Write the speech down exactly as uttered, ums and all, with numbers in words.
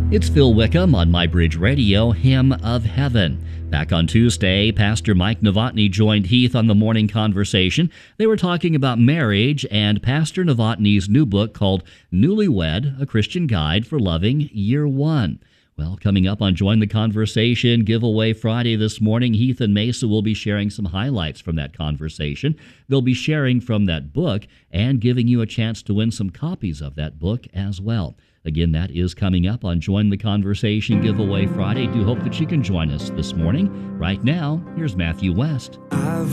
It's Phil Wickham on MyBridge Radio, Hymn of Heaven. Back on Tuesday, Pastor Mike Novotny joined Heath on the Morning Conversation. They were talking about marriage and Pastor Novotny's new book called Newlywed, A Christian Guide for Loving Year One. Well, coming up on Join the Conversation Giveaway Friday this morning, Heath and Mesa will be sharing some highlights from that conversation. They'll be sharing from that book and giving you a chance to win some copies of that book as well. Again, that is coming up on Join the Conversation Giveaway Friday. Do hope that you can join us this morning. Right now, here's Matthew West.